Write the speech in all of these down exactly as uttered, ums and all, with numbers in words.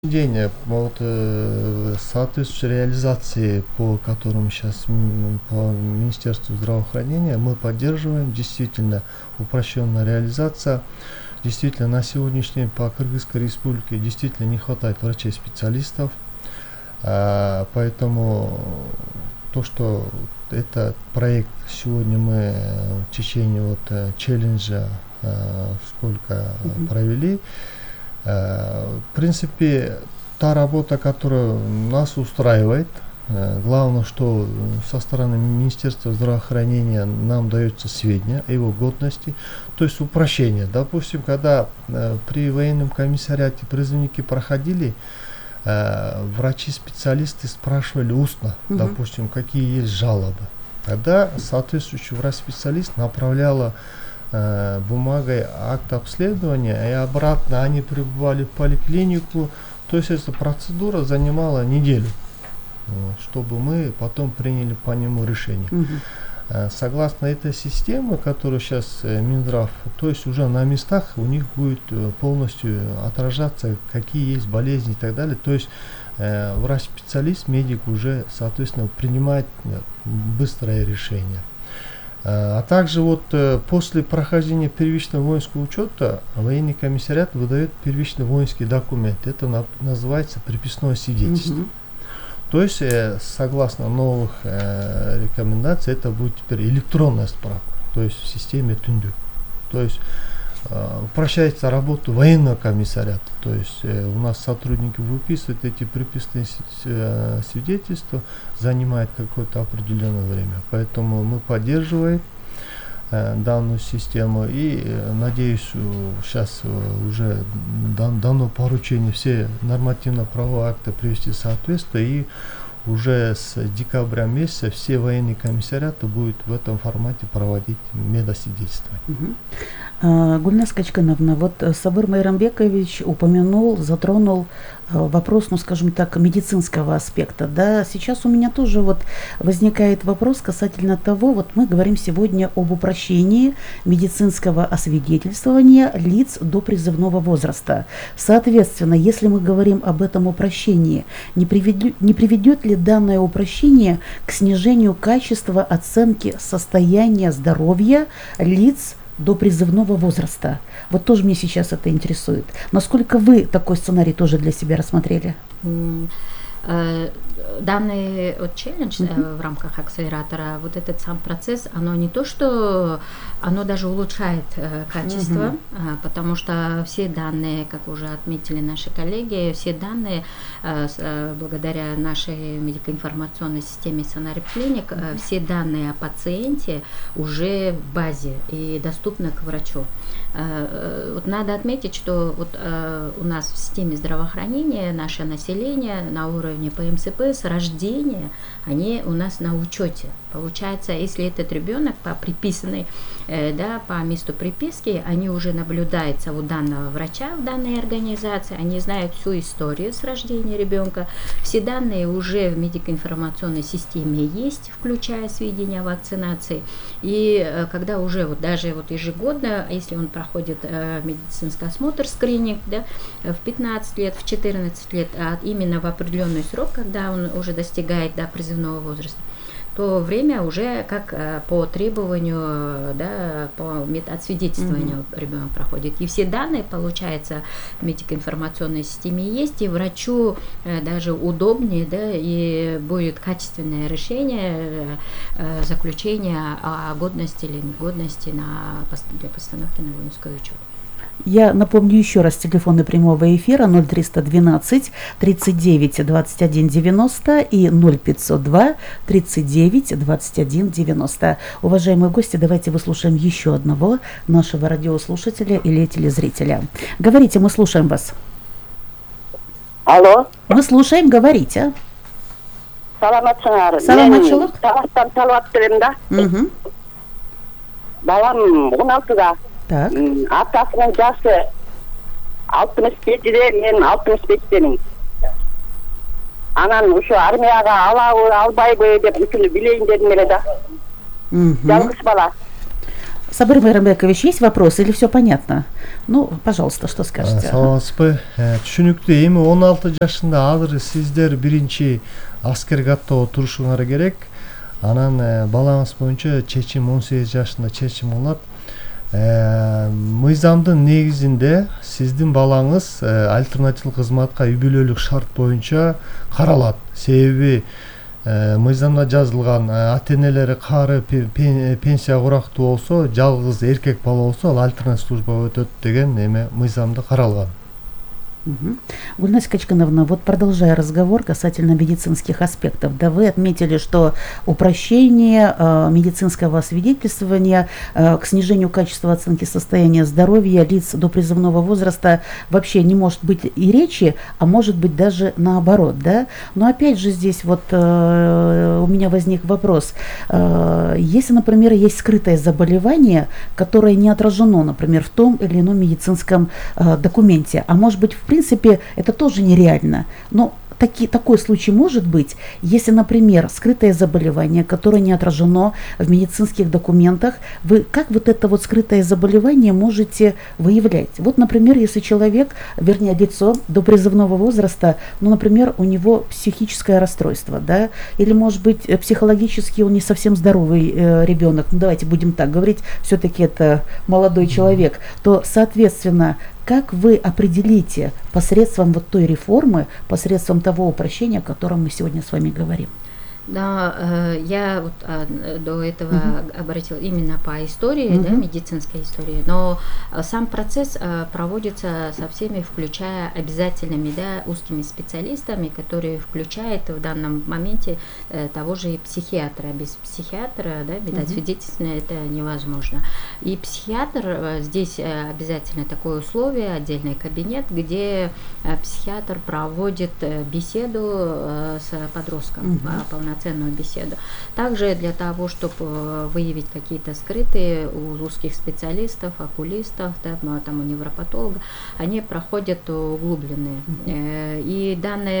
День вот, э, соответствующей реализации, по которым сейчас по Министерству здравоохранения мы поддерживаем, действительно упрощенная реализация. Действительно, на сегодняшний день по Кыргызской республике действительно не хватает врачей-специалистов, а, поэтому то, что этот проект сегодня мы в течение вот челленджа сколько Мгм. провели, в принципе, та работа, которая нас устраивает, главное, что со стороны Министерства здравоохранения нам дается сведения о его годности, то есть упрощение. Допустим, когда при военном комиссариате призывники проходили, врачи-специалисты спрашивали устно, Мгм. допустим, какие есть жалобы. Тогда соответствующий врач-специалист направляла бумагой акт обследования, и обратно они прибывали в поликлинику. То есть эта процедура занимала неделю, чтобы мы потом приняли по нему решение. Мгм. Согласно этой системе, которую сейчас Минздрав, то есть уже на местах у них будет полностью отражаться, какие есть болезни и так далее. То есть врач-специалист, медик уже, соответственно, принимает быстрое решение. А также вот после прохождения первичного воинского учета военный комиссариат выдает первичный воинский документ. Это на, называется приписное свидетельство. Мгм. То есть, согласно новых э, рекомендаций, это будет теперь электронная справка, то есть в системе Түндүк. То есть э, упрощается работа военного комиссариата. То есть э, у нас сотрудники выписывают эти приписные э, свидетельства, занимает какое-то определенное время. Поэтому мы поддерживаем э, данную систему и э, надеюсь, сейчас э, уже дан, дано поручение все нормативно-правовые акты привести в соответствие, и уже с декабря месяца все военные комиссариаты будут в этом формате проводить медосвидетельство. Мгм. А, Гульназ Качкановна, вот Сабыр Майрамбекович упомянул, затронул а, вопрос, ну скажем так, медицинского аспекта. Да, сейчас у меня тоже вот возникает вопрос касательно того, вот мы говорим сегодня об упрощении медицинского освидетельствования лиц до призывного возраста. Соответственно, если мы говорим об этом упрощении, не приведет, не приведет ли данное упрощение к снижению качества оценки состояния здоровья лиц до призывного возраста? Вот тоже мне сейчас это интересует. Насколько вы такой сценарий тоже для себя рассмотрели? М, э, Данный вот челлендж Мгм. э, в рамках акселератора, вот этот сам процесс, оно не то, что оно даже улучшает э, качество, Мгм. а, потому что все данные, как уже отметили наши коллеги, все данные э, с, э, благодаря нашей медико-информационной системе Сонариб Клиник, э, все данные о пациенте уже в базе и доступны к врачу. Э, э, Вот надо отметить, что вот э, у нас в системе здравоохранения наше население на уровне П М С П с рождения, они у нас на учете. Получается, если этот ребенок по приписанной, э, да, по месту приписки, они уже наблюдаются у данного врача в данной организации, они знают всю историю с рождения ребенка, все данные уже в медико-информационной системе есть, включая сведения о вакцинации. И э, когда уже вот даже вот ежегодно, если он проходит э, медицинский осмотр, скрининг, да, в пятнадцать лет, в четырнадцать лет, а именно в определенный срок, когда он уже достигает, да, призывного возраста, то время уже как э, по требованию, да, по медосвидетельствованию Мгм. ребенок проходит. И все данные, получается, в медико-информационной системе есть, и врачу э, даже удобнее, да, и будет качественное решение, э, заключение о годности или негодности на, для постановки на воинский учет. Я напомню еще раз телефоны прямого эфира ноль триста двенадцать тридцать девять двадцать один девяносто и ноль пятьсот два тридцать девять двадцать один девяносто. Уважаемые гости, давайте выслушаем еще одного нашего радиослушателя или телезрителя. Говорите, мы слушаем вас. Алло, Мы слушаем, говорите. саламатсыңар. Саламатчылык. Таластан Талап делем да. Мгм. Балам он алтыда. Так. М, Атасының жасы алтымыш жетиде, мен алтымыш бештемин. Анан ушу армияга алабы, албайбы деп ушуну билейин дедим эле да. Мгм. Жалгыз бала. Сабыр Майрамбекович, есть вопрос или все понятно? Ну, пожалуйста, что скажете? Саламатсызбы. Түшүнүктүү, эми он алты жашында азыр сиздер биринчи аскерге аттоо турушуңар керек. Анан балаңыз боюнча чечим он сегиз жашында чечим болот. Мыйзамдын негизинде сиздин балаңыз альтернативдик кызматка үй бүлөлүк шарт боюнча каралат. Себеби мыйзамда жазылган ата-энелери кары пенсия курактуу болсо, жалгыз эркек бала болсо, ал альтернативдик службага өтөт деген эме мыйзамда каралган. Угу. Гульнас Качкановна, вот продолжая разговор касательно медицинских аспектов, да, вы отметили, что упрощение э, медицинского освидетельствования э, к снижению качества оценки состояния здоровья лиц до призывного возраста вообще не может быть и речи, а может быть даже наоборот, да. Но опять же здесь вот э, у меня возник вопрос, э, если, например, есть скрытое заболевание, которое не отражено, например, в том или ином медицинском э, документе, а может быть в В принципе, это тоже нереально. Но таки, такой случай может быть, если, например, скрытое заболевание, которое не отражено в медицинских документах, вы как вот это вот скрытое заболевание можете выявлять? Вот, например, если человек, вернее, лицо до призывного возраста, ну, например, у него психическое расстройство, да, или, может быть, психологически он не совсем здоровый э, ребенок, ну, давайте будем так говорить, все-таки это молодой человек, то, соответственно, как вы определите посредством вот той реформы, посредством того упрощения, о котором мы сегодня с вами говорим? Да, э, я вот э, до этого uh-huh. обратила именно по истории, uh-huh. да, медицинской истории, но э, сам процесс э, проводится со всеми, включая обязательными, да, узкими специалистами, которые включают в данном моменте э, того же и психиатра. Без психиатра, да, медосвидетельственно uh-huh. это невозможно. И психиатр, э, здесь э, обязательно такое условие, отдельный кабинет, где э, психиатр проводит э, беседу э, с подростком, uh-huh. полноценную ценную беседу. Также для того, чтобы выявить какие-то скрытые у узких специалистов, окулистов, да, там, у невропатолога, они проходят углубленные. Mm-hmm. И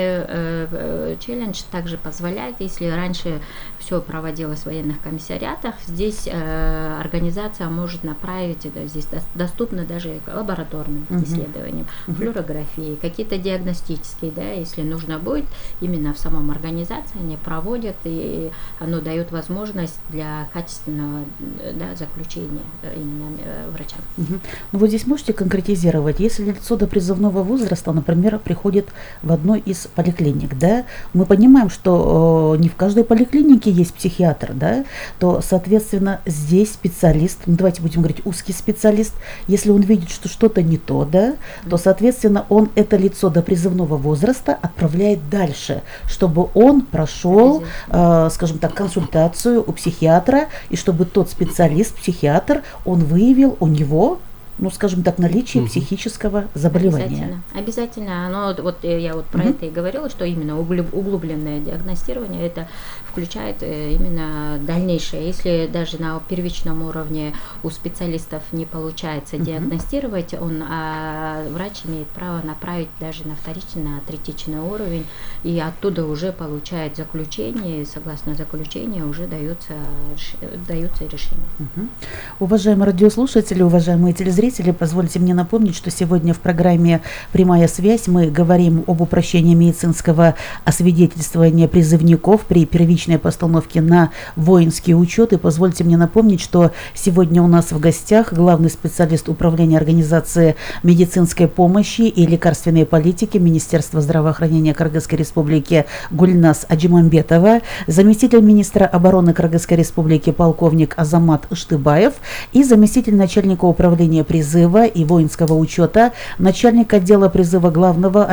данный челлендж также позволяет, если раньше все проводилось в военных комиссариатах, здесь организация может направить, да, здесь доступно даже к лабораторным mm-hmm. исследованиям, mm-hmm. флюорографии, какие-то диагностические, да, если нужно будет, именно в самом организации они проводят, и оно дает возможность для качественного, да, заключения именно врача. Угу. Ну вот здесь можете конкретизировать, если лицо до призывного возраста, например, приходит в одной из поликлиник, да, мы понимаем, что э, не в каждой поликлинике есть психиатр, да, то, соответственно, здесь специалист, ну давайте будем говорить узкий специалист, если он видит, что что-то не то, да, то, соответственно, он это лицо до призывного возраста отправляет дальше, чтобы он прошел, э, скажем так, консультацию у психиатра, и чтобы тот специалист, психиатр, он выявил у него, ну, скажем так, наличие uh-huh. психического заболевания. Обязательно. Обязательно. Оно, вот я вот про uh-huh. это и говорила, что именно углубленное диагностирование, это включает именно дальнейшее. Если даже на первичном уровне у специалистов не получается uh-huh. диагностировать, он, а врач имеет право направить даже на вторичный, на третичный уровень, и оттуда уже получает заключение, и согласно заключению уже дается, дается решение. Uh-huh. Уважаемые радиослушатели, уважаемые телезрители, позвольте мне напомнить, что сегодня в программе «Прямая связь» мы говорим об упрощении медицинского освидетельствования призывников при первичной постановке на воинский учет. И позвольте мне напомнить, что сегодня у нас в гостях главный специалист управления организации медицинской помощи и лекарственной политики Министерства здравоохранения Кыргызской Республики Гульнас Аджимамбетова, заместитель министра обороны Кыргызской Республики полковник Азамат Ыштыбаев и заместитель начальника управления призыва и воинского учета, начальник отдела призыва Главного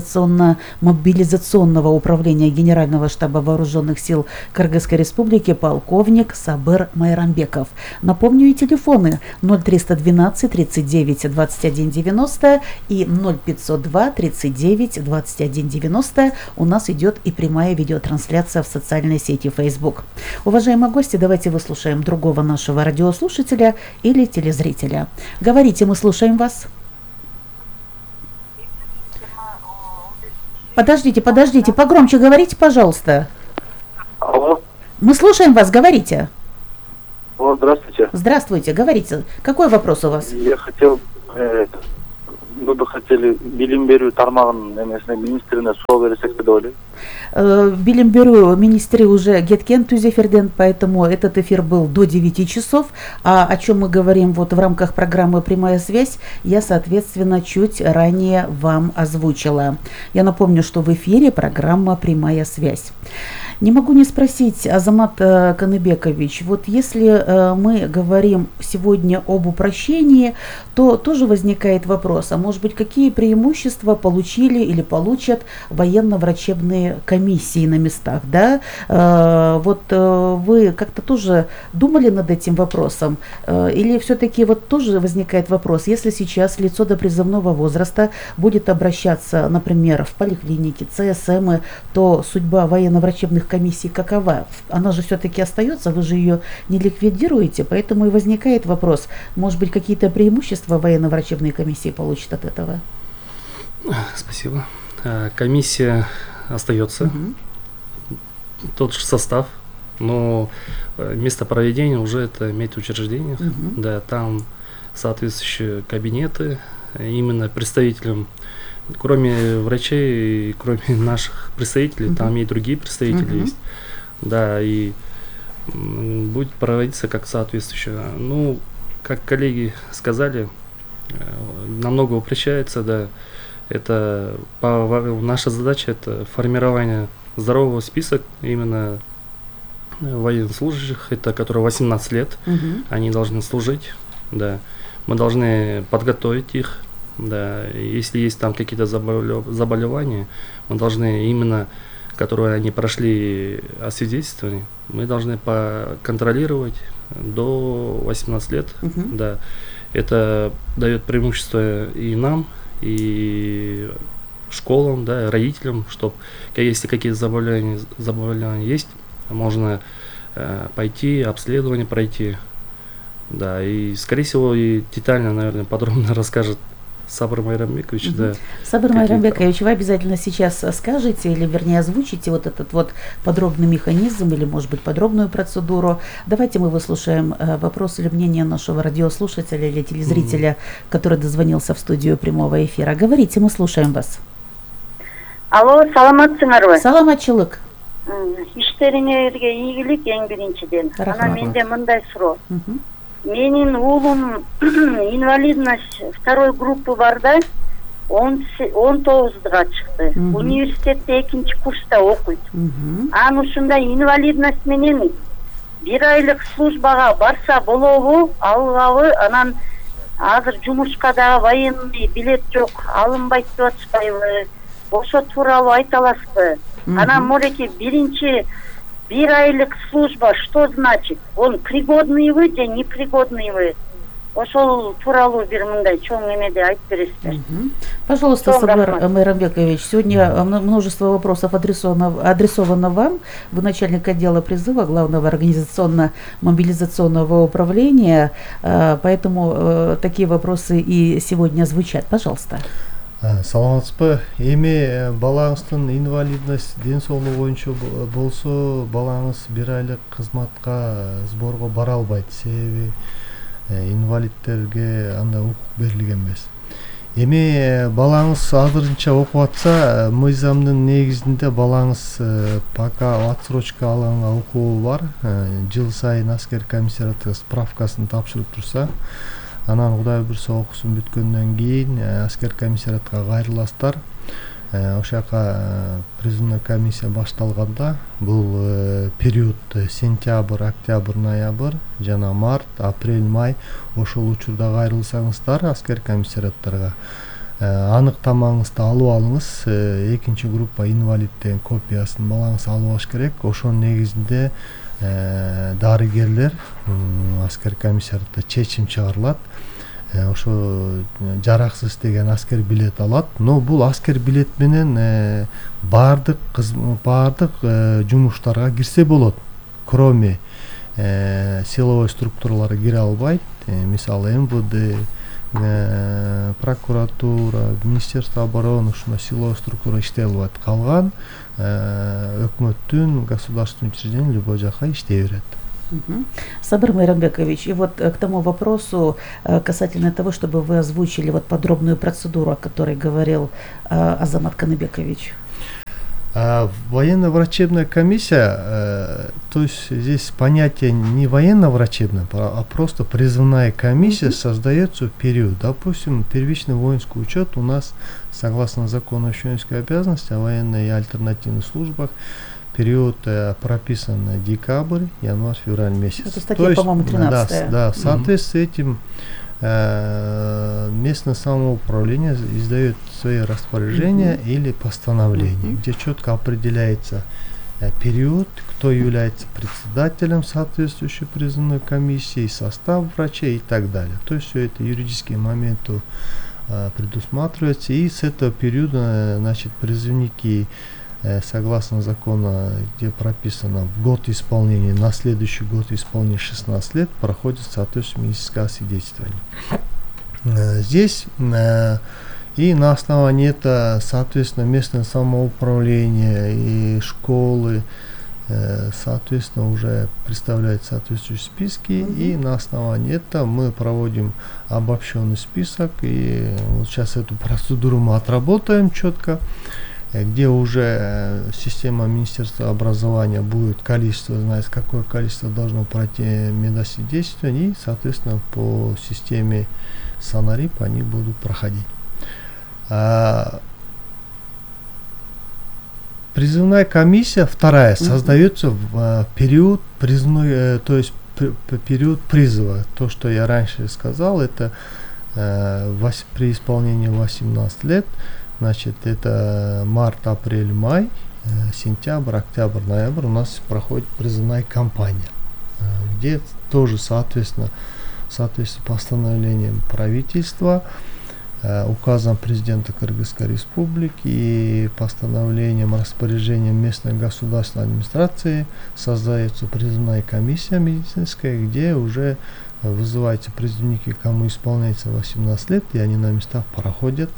организационно-мобилизационного управления Генерального штаба вооруженных сил Кыргызской Республики полковник Сабыр Майрамбеков. Напомню и телефоны ноль триста двенадцать тридцать девять двадцать один девяносто и ноль пятьсот два тридцать девять двадцать один девяносто. У нас идет и прямая видеотрансляция в социальной сети Facebook. Уважаемые гости, давайте выслушаем другого нашего радиослушателя или телезрителя. Говорите, мы слушаем вас. Подождите, подождите, погромче говорите, пожалуйста. Алло. Мы слушаем вас, говорите. О, здравствуйте. Здравствуйте, говорите, какой вопрос у вас? Я хотел, э, мы бы хотели билим берүү тармагынын эмесине министрине суроо берсек деп ойлойм. Э, Билим беру министры уже кеткен түз эфирден, поэтому этот эфир был до девяти часов. А о чем мы говорим вот в рамках программы «Прямая связь», я, соответственно, чуть ранее вам озвучила. Я напомню, что в эфире программа «Прямая связь». Не могу не спросить, Азамат э, Каныбекович, вот если э, мы говорим сегодня об упрощении, то тоже возникает вопрос, а может быть, какие преимущества получили или получат военно-врачебные комиссии на местах, да? Э, вот э, вы как-то тоже думали над этим вопросом? Э, или все-таки вот тоже возникает вопрос, если сейчас лицо до призывного возраста будет обращаться, например, в поликлинике, ЦСМы, то судьба военно-врачебных комиссии какова? Она же все-таки остается, вы же ее не ликвидируете, поэтому и возникает вопрос, может быть, какие-то преимущества военно-врачебные комиссии получат от этого? Спасибо. Комиссия остается, угу. Тот же состав, но место проведения уже это медучреждениях, угу. Да, там соответствующие кабинеты, именно представителям. Кроме врачей, кроме наших представителей, uh-huh. там и другие представители uh-huh. есть. Да, и м, будет проводиться как соответствующее. Ну, как коллеги сказали, э, намного упрощается, да. Это по, наша задача это формирование здорового списка именно военнослужащих, это которые восемнадцать лет, uh-huh. они должны служить, да. Мы должны подготовить их. Да, если есть там какие-то заболевания, мы должны именно, которые они прошли освидетельствование, мы должны поконтролировать до восемнадцати лет. Uh-huh. Да, это дает преимущество и нам, и школам, да, родителям, чтобы если какие-то заболевания, заболевания есть, можно э, пойти, обследование пройти. Да, и скорее всего и детально, наверное, подробно расскажет Сабыр Майрамбекович, угу. Да. Сабыр Майрамбекович, вы обязательно сейчас скажете, или вернее озвучите вот этот вот подробный механизм, или может быть подробную процедуру. Давайте мы выслушаем э, вопрос или мнение нашего радиослушателя или телезрителя, угу. который дозвонился в студию прямого эфира. Говорите, мы слушаем вас. Алло, саламатсыңарбы? Саламатчылык. Иштериңерге ийгилик эң биринчиден. Анан менде мындай суроо. Менин уулум инвалидность второй группы бар да, он тогузга чыкты. Университетте экинчи курста окуйт. Анан ушундай инвалидность менен бир айлык службага барса болобу, албабы? Анан азыр жумушка дагы военный билет жок, алынбайт деп атышпайбы? Ошо тууралуу айта аласызбы? Анан молеки биринчи бир айлык служба что значит? Он пригодный вы, же непригодный вы? Ошол тууралуу бир мындай чоң эмеде айтып бересизбер? Пожалуйста, Сабыр Майрамбекович, сегодня множество вопросов адресовано, адресовано вам. Вы начальник отдела призыва Главного организационно-мобилизационного управления, поэтому такие вопросы и сегодня звучат. Пожалуйста. Саламатсызбы. Эми балаңыздын инвалидность ден соолугу боюнча болсо, балаңыз бир айлык кызматка сборго бара албайт. Себеби инвалидтерге андай укук берилген эмес. Эми балаңыз азырынча окуп атса, мыйзамдын негизинде балаңыз пока отсрочка алганга укугу бар. Жыл сайын аскер комиссариатка справкасын тапшырып турса, анан Кудай буйрса окуусун бүткөндөн кийин аскер комиссариатка кайрыласыздар. Ошол жака призывной комиссия башталганда бул период сентябрь, октябрь, ноябрь жана март, апрель, май ошол учурда кайрылсаңыздар аскер комиссариаттарга аныктамаңызды алып алыңыз. Экинчи группа инвалид деген копиясын балаңыз алып алыш керек. Ошонун негизинде дарыгерлер аскер комиссариатта чечим чыгарылат. Ошо жараксыз деген аскер билет алат. Но бул аскер билет менен баардык баардык жумуштарга кирсе болот. Кроме силовой структуралары кире албайт. Мисалы эм вэ дэ, прокуратура, Министерство обороны ушуна силовой структура иштей албайт. Калган өкмөттүн государственный учреждение любой жака иштей берет. Угу. Сабыр Майрамбекович, и вот к тому вопросу касательно того, чтобы вы озвучили вот подробную процедуру, о которой говорил Азамат Каныбекович. А военно-врачебная комиссия, то есть здесь понятие не военно-врачебная, а просто призывная комиссия mm-hmm. создается в период. Допустим, первичный воинский учет у нас, согласно закону о воинской обязанности, о военной и альтернативных службах, период э, прописан декабрь, январь, февраль месяц. Это статья, по-моему, тринадцатая. Да, да, в соответствии с этим э, местное самоуправление издает свои распоряжения mm-hmm. или постановления, mm-hmm. где четко определяется э, период, кто является председателем соответствующей призывной комиссии, состав врачей и так далее. То есть все это юридические моменты э, предусматриваются, и с этого периода, значит, призывники согласно закону, где прописано в год исполнения, на следующий год исполнения шестнадцать лет, проходит соответствующее медицинское освидетельствование. Здесь и на основании этого, соответственно, местное самоуправление и школы, соответственно, уже представляют соответствующие списки, mm-hmm. и на основании этого мы проводим обобщенный список, и вот сейчас эту процедуру мы отработаем четко, где уже система Министерства образования будет количество, знать, какое количество должно пройти медосвидетельствований, и, соответственно, по системе Санарип они будут проходить. А, призывная комиссия, вторая, mm-hmm. создается в а, период призывной, то есть п- период призыва. То, что я раньше сказал, это а, вось, при исполнении восемнадцати лет. Значит, это март, апрель, май, э, сентябрь, октябрь, ноябрь у нас проходит призывная кампания, э, где тоже, соответственно, соответственно постановлением правительства, э, указом президента Кыргызской республики и постановлением, распоряжением местной государственной администрации создается призывная комиссия медицинская, где уже вызываются призывники, кому исполняется восемнадцать лет, и они на местах проходят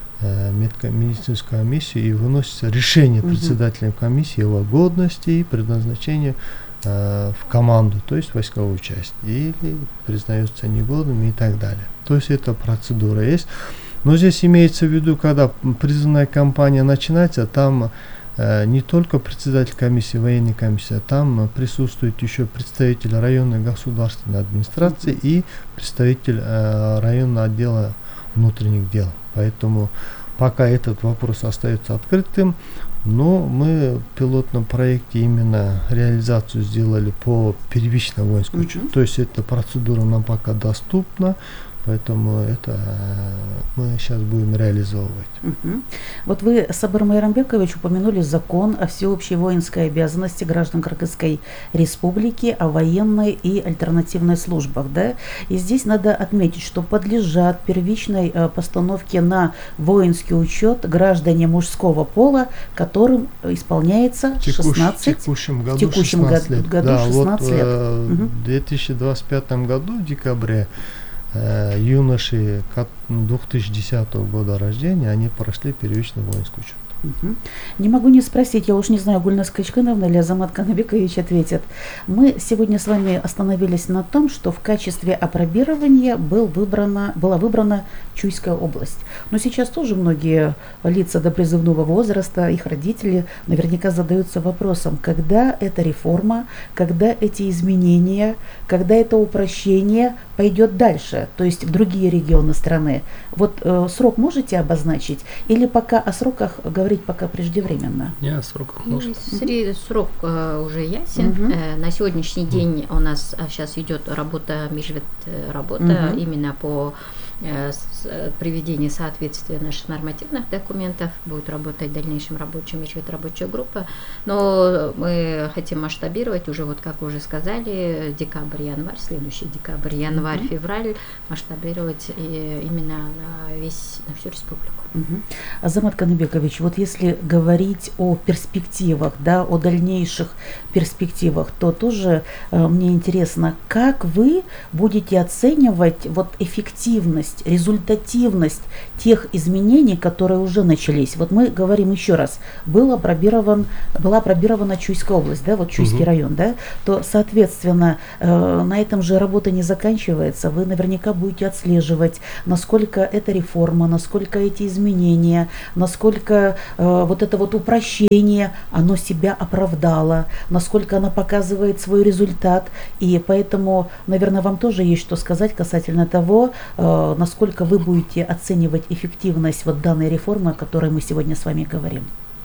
медицинскую комиссию, и выносится решение uh-huh. председателем комиссии его годности и предназначения э, в команду, то есть войсковую часть, или признается негодными и так далее. То есть эта процедура есть. Но здесь имеется в виду, когда призывная кампания начинается, там э, не только председатель комиссии, военной комиссии, а там присутствует еще представитель районной государственной администрации uh-huh. и представитель э, районного отдела внутренних дел. Поэтому пока этот вопрос остается открытым, но мы в пилотном проекте именно реализацию сделали по первичному воинскому учету. Mm-hmm. То есть эта процедура нам пока доступна, поэтому это мы сейчас будем реализовывать. Uh-huh. Вот вы, Сабыр Майрамбекович, упомянули закон о всеобщей воинской обязанности граждан Кыргызской республики, о военной и альтернативной службах, да? И здесь надо отметить, что подлежат первичной э, постановке на воинский учет граждане мужского пола, которым исполняется шестнадцать, в текущем году, в текущем шестнадцать лет. году Да, шестнадцать вот, лет. Э, uh-huh. в две тысячи двадцать пятом году, в декабре, э, юноши две тысячи десятого года рождения, они прошли первичный воинский учет. Угу. Не могу не спросить, я уж не знаю, Гульназ Качкановна или Азамат Каныбекович ответит. Мы сегодня с вами остановились на том, что в качестве апробирования был выбрана, была выбрана Чуйская область. Но сейчас тоже многие лица до призывного возраста, их родители наверняка задаются вопросом, когда эта реформа, когда эти изменения, когда это упрощение пойдет дальше, то есть в другие регионы страны. Вот э, срок можете обозначить или пока о сроках говорить пока преждевременно? Не, о сроках ну, можно. Среди срок э, уже ясен. Uh-huh. Э, на сегодняшний день у нас а, сейчас идет работа, межвед работа uh-huh. именно по э, с, приведению соответствия наших нормативных документов. Будет работать в дальнейшем рабочая межвед рабочая группа. Но мы хотим масштабировать уже, вот как уже сказали, декабрь-январь, следующий декабрь, январь, uh-huh. февраль масштабировать и, именно на весь, на всю республику. Угу. Азамат Каныбекович, вот если говорить о перспективах, да, о дальнейших перспективах, то тоже э, мне интересно, как вы будете оценивать вот эффективность, результативность тех изменений, которые уже начались. Вот мы говорим еще раз, был опробирован, была опробирована Чуйская область, да, вот Чуйский угу. район, да, то, соответственно, э, на этом же работа не заканчивается. Вы наверняка будете отслеживать, насколько эта реформа, насколько эти изменения изменения, насколько э, вот это вот упрощение, оно себя оправдало, насколько оно показывает свой результат. И поэтому, наверное, вам тоже есть что сказать касательно того, э, насколько вы будете оценивать эффективность вот данной реформы, о которой мы сегодня с вами говорим.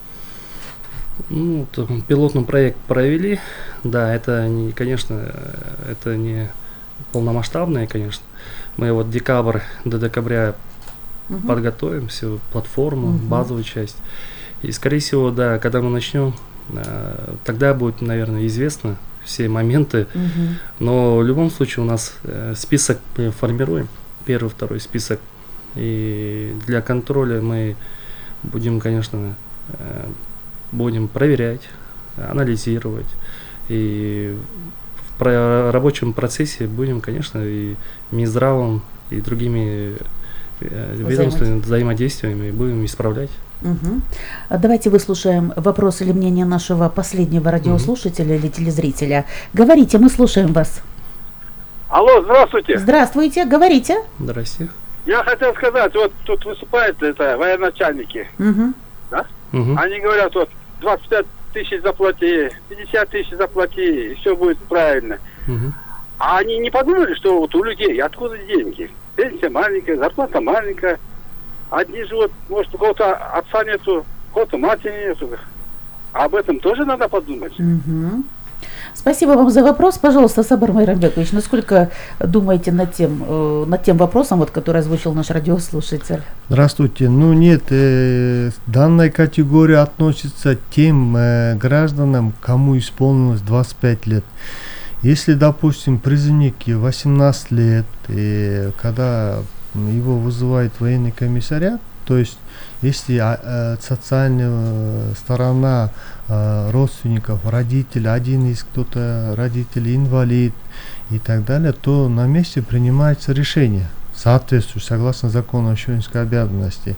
Ну, пилотный проект провели. Да, это, не, конечно, это не полномасштабное, конечно. Мы вот декабрь до декабря Uh-huh. подготовим всю платформу, uh-huh. базовую часть. И, скорее всего, да, когда мы начнем, э, тогда будет, наверное, известно все моменты. Uh-huh. Но в любом случае у нас э, список мы формируем, первый, второй список. И для контроля мы будем, конечно, э, будем проверять, анализировать. И в про- рабочем процессе будем, конечно, и Минздравом, и другими ведомственными взаимодействиями будем исправлять. Угу. А давайте выслушаем вопрос или мнение нашего последнего радиослушателя угу. или телезрителя. Говорите, мы слушаем вас. Алло, здравствуйте. Здравствуйте, говорите. Здравствуйте. Я хотел сказать, вот тут выступают это военачальники, угу. да? Угу. Они говорят, вот двадцать пять тысяч заплати, пятьдесят тысяч заплати, и все будет правильно. Угу. А они не подумали, что вот у людей откуда деньги? Пенсия маленькая, зарплата маленькая. Одни же вот, может, у кого-то отца нету, у кого-то матери нету. Об этом тоже надо подумать. Угу. Спасибо вам за вопрос. Пожалуйста, Сабар Майрамбекович, насколько думаете над тем, э, над тем вопросом, вот, который озвучил наш радиослушатель? Здравствуйте. Ну нет, э, данная категория относится к тем э, гражданам, кому исполнилось двадцать пять лет. Если, допустим, призывники восемнадцать лет, и когда его вызывает военный комиссариат, то есть если а, социальная сторона а, родственников, родителей, один из кто-то родителей инвалид и так далее, то на месте принимается решение, соответствующее, согласно закону о воинской обязанности.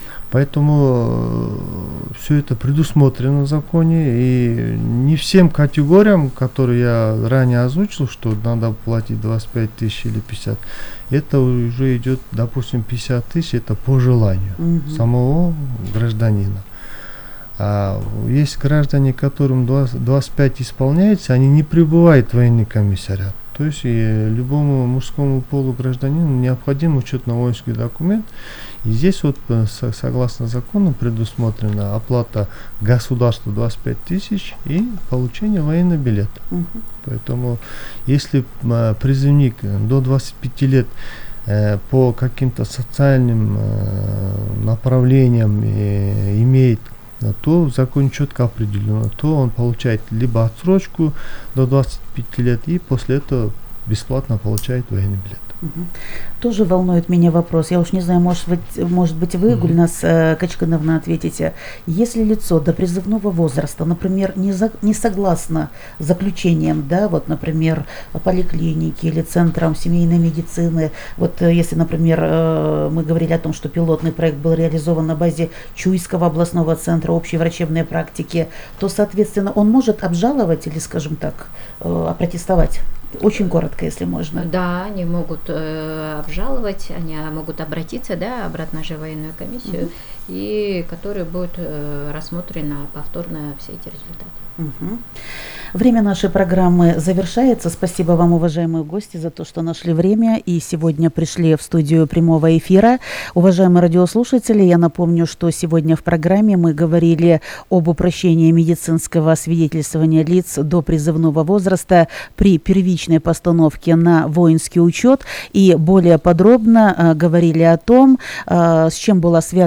Поэтому все это предусмотрено в законе, и не всем категориям, которые я ранее озвучил, что надо платить двадцать пять тысяч или пятьдесят, это уже идет, допустим, пятьдесят тысяч, это по желанию угу. самого гражданина. А есть граждане, которым двадцать пять исполняется, они не прибывают в военный комиссариат. То есть и любому мужскому полу гражданину необходим учетно-воинский документ. И здесь вот согласно закону предусмотрена оплата государству двадцать пять тысяч и получение военного билета. Uh-huh. Поэтому если э, призывник до двадцати пяти лет э, по каким-то социальным э, направлениям э, имеет, то в законе четко определено, то он получает либо отсрочку до двадцати пяти лет и после этого бесплатно получает военный билет. Угу. Тоже волнует меня вопрос. Я уж не знаю, может быть, может быть вы, угу. Гульнас э, Качкановна, ответите. Если лицо до призывного возраста, например, не, за, не согласно заключениям, да, вот, например, поликлиники или центрам семейной медицины, вот э, если, например, э, мы говорили о том, что пилотный проект был реализован на базе Чуйского областного центра общей врачебной практики, то, соответственно, он может обжаловать или, скажем так, э, опротестовать? Очень коротко, если можно. Да, они могут э, обжаловать, они могут обратиться, да, обратно же в военную комиссию, uh-huh. и которая будет э, рассмотрена повторно все эти результаты. Uh-huh. Время нашей программы завершается. Спасибо вам, уважаемые гости, за то, что нашли время и сегодня пришли в студию прямого эфира. Уважаемые радиослушатели, я напомню, что сегодня в программе мы говорили об упрощении медицинского освидетельствования лиц до призывного возраста при первичной постановке на воинский учет и более подробно э, говорили о том, э, с чем была связана такая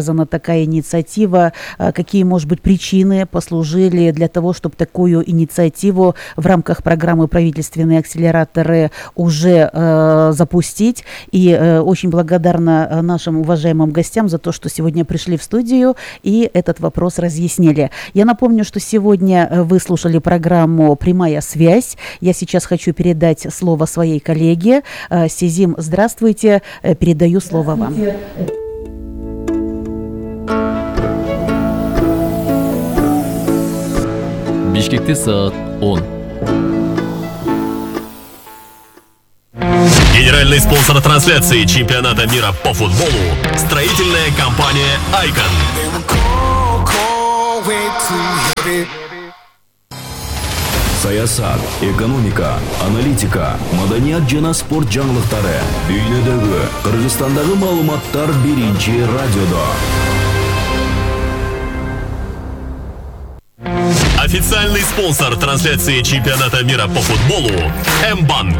такая инициатива? Какие, может быть, причины послужили для того, чтобы такую инициативу в рамках программы «Правительственные акселераторы» уже э, запустить? И э, очень благодарна нашим уважаемым гостям за то, что сегодня пришли в студию и этот вопрос разъяснили. Я напомню, что сегодня вы слушали программу «Прямая связь». Я сейчас хочу передать слово своей коллеге. Сезим, здравствуйте. Передаю слово вам. Бишкекте саат он. Генеральный спонсор трансляции чемпионата мира по футболу – строительная компания «Айкон». Саясат, экономика, аналитика, маданият жана спорт жаңылыктары, дүйнөдөгү, Кыргызстандагы маалыматтар биринчи радиодо. Официальный спонсор трансляции чемпионата мира по футболу – М-банк.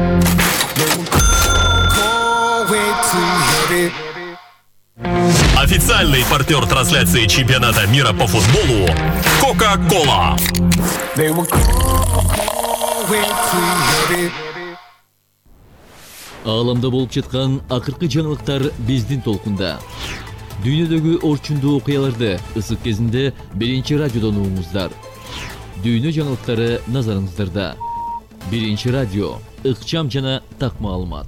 Официальный партнер трансляции чемпионата мира по футболу – Кока-Кола. Ааламда болуп жаткан акыркы жаңылыктар биздин толкунда. Дүйнөдөгү орчундуу окуяларды ысык кезинде биринчи радиодон угуңуздар. Дүйнө жаңылыктары назарыңыздарда. Биринчи радио, ыкчам жана так маалымат.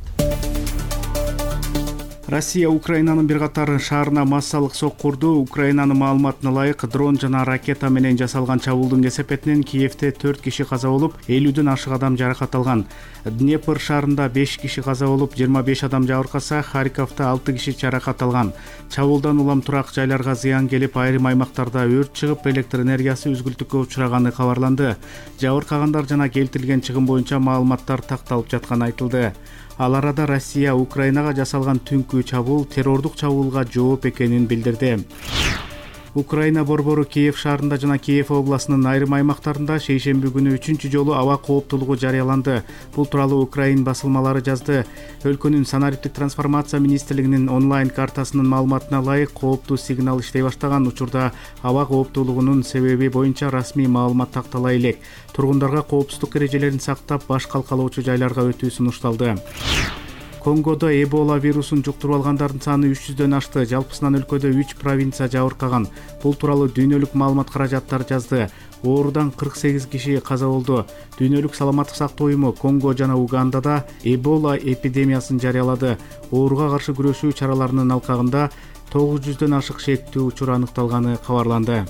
Россия Украинанын бир катар шаарына массалык соккурду. Украинанын маалыматына ылайык дрон жана ракета менен жасалган чабуулдун кесепетинен Киевде төрт киши каза болуп, элүүдөн ашык адам жаракат алган. Днепр шаарында беш киши каза болуп, жыйырма беш адам жабыркаса, Харьковдо алты киши жаракат алган. Чабуулдан улам турак жайларга зыян келип, айрым аймактарда өрт чыгып, электр энергиясы үзгүлтүккө учураганы кабарланды. Жабыркагандар жана келтирилген чыгым боюнча маалыматтар такталып жатканы айтылды. Ал арада Россия Украинага жасалган түнкү чабуул террордук чабуулга жооп экенин билдирди. Украина борбору Киев шаарында жана Киев областынын айрым аймактарында шейшемби күнү үчүнчү жолу аба кооптуулугу жарыяланды. Бул тууралуу Украин басылмалары жазды. Өлкөнүн санариптик трансформация министрлигинин онлайн картасынын маалыматына ылайык кооптуу сигнал иштей баштаган учурда аба кооптуулугунун себеби боюнча расмий маалымат тактала элек. Тургундарга коопсуздук эрежелерин сактап, баш калкалоочу жайларга өтүү сунушталды. Конгодо Эбола вирусун жуктуруп алгандардын саны үч жүздөн ашты. Жалпысынан өлкөдө үч провинция жабыркаган. Бул тууралуу дүйнөлүк маалымат каражаттар жазды. Оорудан кырк сегиз киши каза болду. Дүйнөлүк саламаттык сактоо уюму Конго жана Угандада Эбола эпидемиясын жарыялады. Ооруга каршы күрөшүү чараларынын алкагында тогуз жүздөн ашык шектүү учур аныкталганы кабарланды.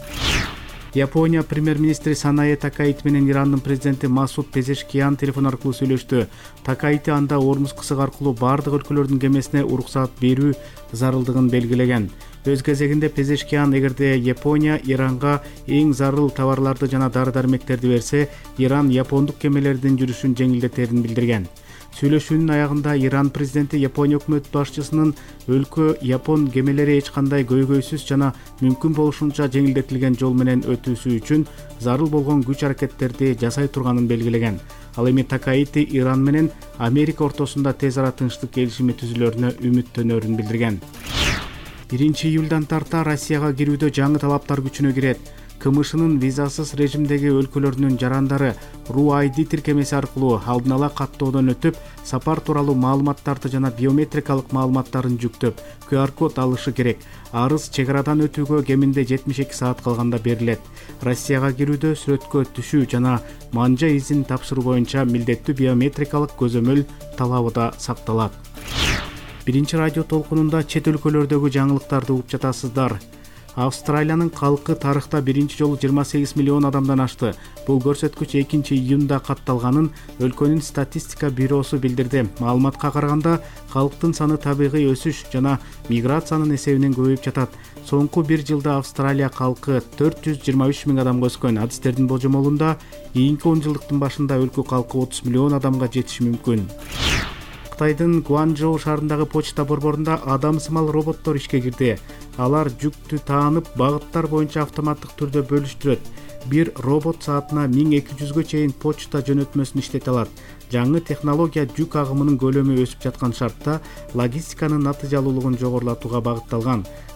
Япония премьер-министри Санае Такаити менен Ирандын президенти Масуд Пезешкиян телефон аркылуу сүйлөштү. Такаити анда Ормуз кысык аркылуу бардык өлкөлөрдүн кемесине уруксаат берүү зарылдыгын белгилеген. Өз кезегинде Пезешкиян эгерде Япония Иранга эң зарыл товарларды жана дары-дармектерди берсе, Иран япондук кемелердин жүрүшүн жеңилдетерин билдирген. Сүйлөшүүнүн аягында Иран президенти Япония өкмөт башчысынын өлкө Япон кемелери эч кандай көйгөйсүз жана мүмкүн болушунча жеңилдетилген жол менен өтүүсү үчүн зарыл болгон күч аракеттерди жасай турганын белгилеген. Ал эми Такаити Иран менен Америка ортосунда тез ара тынчтык келишими түзүлөрүнө үмүттөнөрүн билдирген. биринчи июлдан тарта Россияга кирүүдө жаңы талаптар күчүнө кирет. КМШнын визасыз режимдеги өлкөлөрүнүн жарандары РУ ай ди тиркемеси аркылуу алдын ала каттоодон өтүп, сапар тууралуу маалыматтарды жана биометрикалык маалыматтарын жүктөп, ку ар код алышы керек. Арыз чек арадан өтүүгө кеминде жетимиш эки саат калганда берилет. Россияга кирүүдө сүрөткө түшүү жана манжа изин тапшыруу боюнча милдеттүү биометрикалык көзөмөл талабы да сакталат. Биринчи радио толкунунда чет өлкөлөрдөгү жаңылыктарды угуп жатасыздар. Австралиянын калкы тарыхта биринчи жолу жыйырма сегиз миллион адамдан ашты. Бул көрсөткүч экинчи июнда катталганын өлкөнүн статистика бюросу билдирди. Маалыматка караганда, калктын саны табигый өсүш жана миграциянын эсебинен көбөйүп жатат. Соңку бир жылда Австралия калкы төрт жүз жыйырма үч миң адамга өскөн. Адистердин болжомолунда кийинки он жылдыктын башында өлкө калкы отуз миллион адамга жетиши мүмкүн. Кытайдын Гуанчжоу шаарындагы почта борборунда адам сымал роботтор ишке кирди. Алар жүктү таанып, багыттар боюнча автоматтык түрдө бөлүштүрөт. Бир робот саатына миң эки жүзгө чейин почта жөнөтмөсүн иштете алат. Жаңы технология жүк агымынын көлөмү өсүп жаткан шартта логистиканын натыйжалуулугун жогорулатууга багытталган.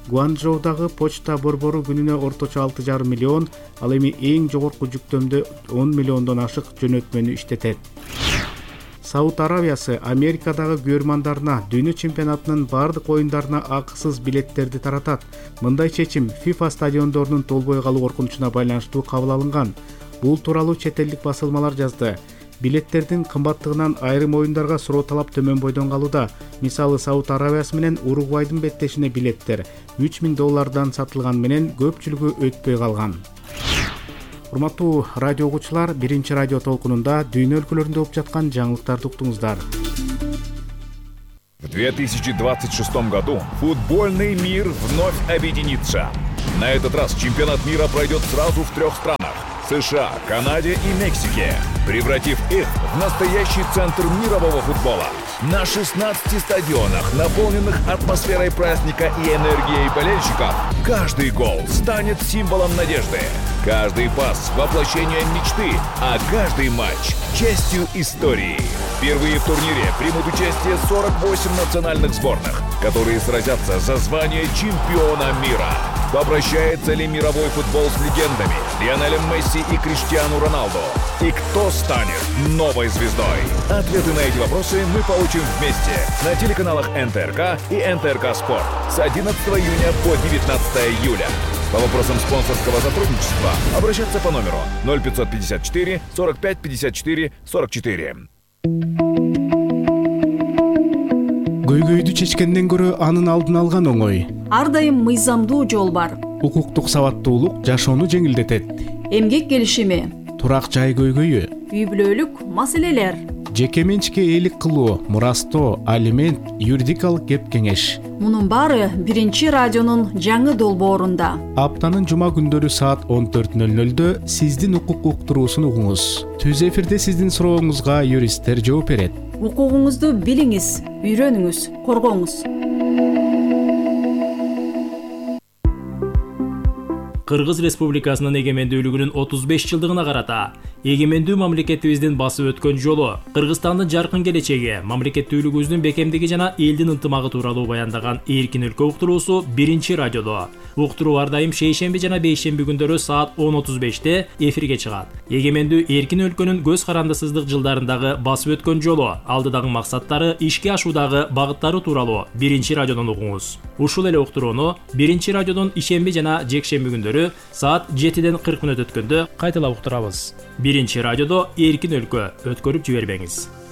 Гуанчжоудагы почта борбору күнүнө орточо алты жарым миллион, ал эми эң жогорку жүктөмдө он миллиондон ашык жөнөтмөнү иштетет. Сауд Арабиясы Америкадагы көрмандарына дүйнө чемпионатынын бардык оюндарына акысыз билеттерди таратат. Мындай чечим FIFA стадиондорунун толбой калуу коркунучуна байланыштуу кабыл алынган. Бул тууралуу чет элдик басылмалар жазды. Билеттердин кымбаттыгынан айрым оюндарга суроо талап төмөн бойдон калууда. Мисалы Сауд Арабиясы менен Уругвайдын беттешине билеттер үч миң доллардан сатылган менен көпчүлүгү өтпөй калган. Урматтуу радио угуучулар, биринчи радио толкунунда дүйнө өлкөлөрүндө болуп жаткан жаңылыктарды уктуңуздар. В две тысячи двадцать шестом году футбольный мир вновь объединится. На этот раз чемпионат мира пройдет сразу в трех странах – США, Канаде и Мексике, превратив их в настоящий центр мирового футбола. На шестнадцати стадионах, наполненных атмосферой праздника и энергией болельщиков, каждый гол станет символом надежды. Каждый пас – воплощением мечты, а каждый матч – частью истории. Впервые в турнире примут участие сорок восемь национальных сборных, которые сразятся за звание чемпиона мира. Попрощается ли мировой футбол с легендами Лионелем Месси и Криштиану Роналду? И кто станет новой звездой? Ответы на эти вопросы мы получим вместе на телеканалах эн тэ эр ка и эн тэ эр ка Спорт с одиннадцатого июня по девятнадцатое июля. По вопросам спонсорского сотрудничества обращаться по номеру ноль пятьсот пятьдесят четыре сорок пять пятьдесят четыре сорок четыре. Көйгөйдү чечкенден көрө анын алдын алган оңой. Ар дайым мыйзамдуу жол бар. Укуктук сабаттуулук жашоону жеңилдетет. Эмгек келишими, турак жай көйгөйү, үй бүлөлүк маселелер, жеке менчикке ээлик кылуу, мурастоо, алимент, юридикалык кеп кеңеш. Мунун баары биринчи радионун жаңы долбоорунда. Аптанын жума күндөрү саат он төрт ноль нолдо сиздин укук уктуруусун угуңуз. Түз эфирде сиздин сурооңузга юристтер жооп берет. Укугуңузду билиңиз, үйрөнүңүз, коргоңуз. Кыргыз Республикасынын эгемендүүлүгүнүн отуз беш жылдыгына карата эгемендүү мамлекетибиздин басып өткөн жолу, Кыргызстандын жаркын келечеги, мамлекеттүүлүгүбүздүн бекемдиги жана элдин ынтымагы тууралуу баяндаган Эркин өлкө уктуруусу биринчи радиодо. Уктуруу ар дайым шейшемби жана бейшемби күндөрү саат он отуз беште эфирге чыгат. Эгемендүү эркин өлкөнүн көз карандысыздык жылдарындагы басып өткөн жолу, алдыдагы максаттары, ишке ашуудагы багыттары тууралуу биринчи радиодон угуңуз. Ушул эле уктурууну биринчи радиодон ишемби жана жекшемби күндөрү саат жетиден кырк мүнөт өткөндө кайталап уктурабыз. Биринчи радиодо Эркин өлкө, өткөрүп жибербеңиз.